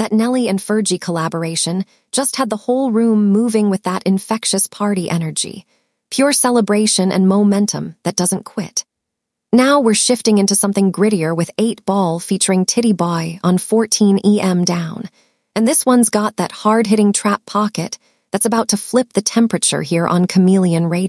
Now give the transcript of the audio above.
That Nelly and Fergie collaboration just had the whole room moving with that infectious party energy. Pure celebration and momentum that doesn't quit. Now we're shifting into something grittier with 8 Ball featuring Titty Boy on 14 EM Down. And this one's got that hard-hitting trap pocket that's about to flip the temperature here on Chameleon Radio.